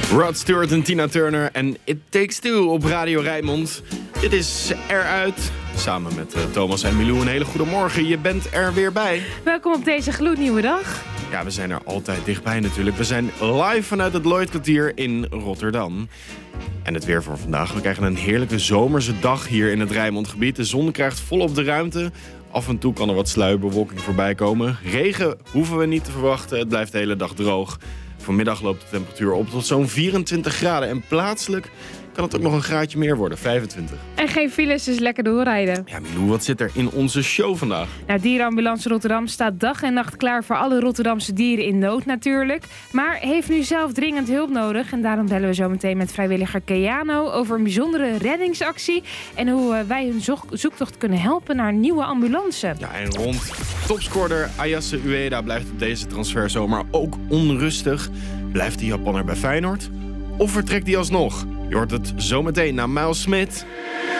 Rod Stewart en Tina Turner en It Takes Two op Radio Rijnmond. Dit is Eruit. Samen met Thomas en Milou een hele goede morgen. Je bent er weer bij. Welkom op deze gloednieuwe dag. Ja, we zijn er altijd dichtbij natuurlijk. We zijn live vanuit het Lloydkwartier in Rotterdam. En het weer voor vandaag. We krijgen een heerlijke zomerse dag hier in het Rijnmondgebied. De zon krijgt volop de ruimte. Af en toe kan er wat sluierbewolking voorbij komen. Regen hoeven we niet te verwachten. Het blijft de hele dag droog. Vanmiddag loopt de temperatuur op tot zo'n 24 graden. En plaatselijk kan het ook nog een graadje meer worden, 25. En geen files, dus lekker doorrijden. Ja, Milou, wat zit er in onze show vandaag? Nou, Dierenambulance Rotterdam staat dag en nacht klaar voor alle Rotterdamse dieren in nood natuurlijk. Maar heeft nu zelf dringend hulp nodig. En daarom bellen we zo meteen met vrijwilliger Keano over een bijzondere reddingsactie. En hoe wij hun zoektocht kunnen helpen naar een nieuwe ambulance. Ja, en rond topscorer Ayase Ueda blijft op deze transferzomer ook onrustig. Blijft de Japanner bij Feyenoord? Of vertrekt hij alsnog? Je hoort het zometeen naar Miles Smith.